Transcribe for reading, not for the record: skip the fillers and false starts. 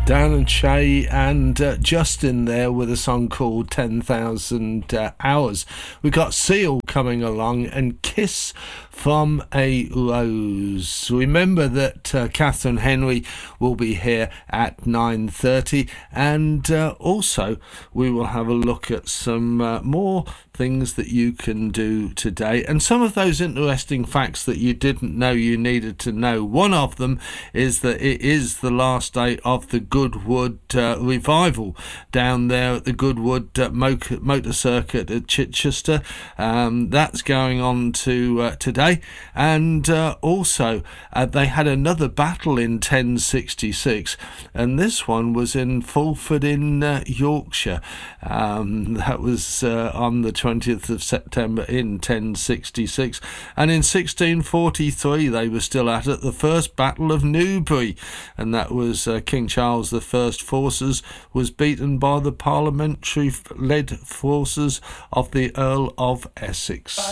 Dan and Shay and Justin there with a song called 10,000 Hours. We got Seal coming along and Kiss from a Rose. Remember that Catherine Henry will be here at 9:30, and also we will have a look at some more things that you can do today and some of those interesting facts that you didn't know you needed to know. One of them is that it is the last day of the Goodwood revival down there at the Goodwood Motor Circuit at Chichester. That's going on to today, and also they had another battle in 1066, and this one was in Fulford in Yorkshire. That was on the 20th of September in 1066, and in 1643 they were still at it, the first Battle of Newbury, and that was King Charles I's forces was beaten by the parliamentary led forces of the Earl of Essex.